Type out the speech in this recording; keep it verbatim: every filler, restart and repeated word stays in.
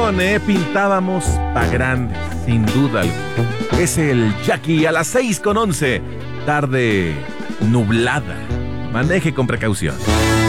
canción, ¿eh? Pintábamos pa' grandes, sin duda alguna. Es el Jackie a las seis con once. Tarde nublada. Maneje con precaución.